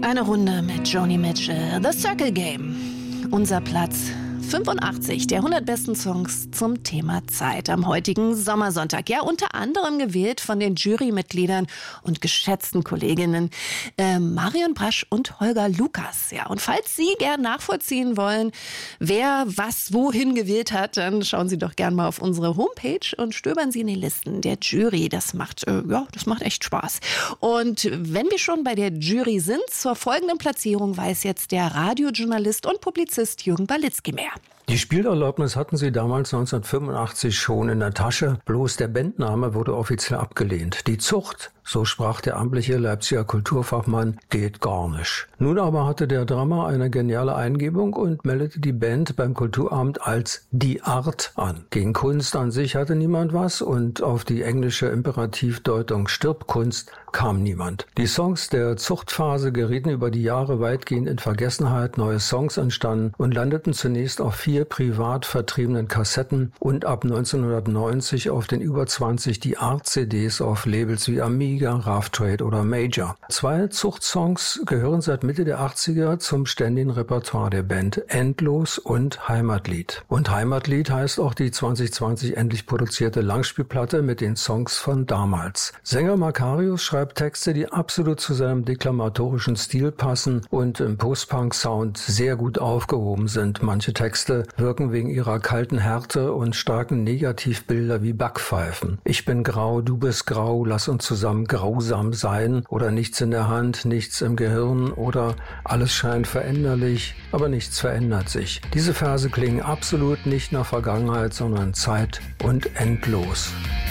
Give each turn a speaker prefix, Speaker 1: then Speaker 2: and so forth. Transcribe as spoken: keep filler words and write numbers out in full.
Speaker 1: Eine Runde mit Joni Mitchell, The Circle Game. Unser Platz fünfundachtzig der hundert besten Songs zum Thema Zeit am heutigen Sommersonntag. Ja, unter anderem gewählt von den Jurymitgliedern und geschätzten Kolleginnen äh, Marion Brasch und Holger Lukas. Ja, und falls Sie gern nachvollziehen wollen, wer was wohin gewählt hat, dann schauen Sie doch gern mal auf unsere Homepage und stöbern Sie in die Listen der Jury. Das macht, äh, ja, das macht echt Spaß. Und wenn wir schon bei der Jury sind, zur folgenden Platzierung weiß jetzt der Radiojournalist und Publizist Jürgen Balitzky mehr.
Speaker 2: Die Spielerlaubnis hatten sie damals neunzehnhundertfünfundachtzig schon in der Tasche, bloß der Bandname wurde offiziell abgelehnt. Die Zucht, so sprach der amtliche Leipziger Kulturfachmann, geht gar nicht. Nun aber hatte der Drummer eine geniale Eingebung und meldete die Band beim Kulturamt als Die Art an. Gegen Kunst an sich hatte niemand was und auf die englische Imperativdeutung Stirb Kunst kam niemand. Die Songs der Zuchtphase gerieten über die Jahre weitgehend in Vergessenheit, neue Songs entstanden und landeten zunächst auf vier privat vertriebenen Kassetten und ab neunzehnhundertneunzig auf den über zwanzig Die Art-C Ds auf Labels wie Amiga, Rough Trade oder Major. Zwei Zuchtsongs gehören seit Mitte der achtziger zum ständigen Repertoire der Band, Endlos und Heimatlied. Und Heimatlied heißt auch die zwanzig zwanzig endlich produzierte Langspielplatte mit den Songs von damals. Sänger Makarius schreibt Texte, die absolut zu seinem deklamatorischen Stil passen und im Post-Punk-Sound sehr gut aufgehoben sind. Manche Texte wirken wegen ihrer kalten Härte und starken Negativbilder wie Backpfeifen. Ich bin grau, du bist grau, lass uns zusammen grausam sein oder nichts in der Hand, nichts im Gehirn oder alles scheint veränderlich, aber nichts verändert sich. Diese Verse klingen absolut nicht nach Vergangenheit, sondern Zeit und endlos.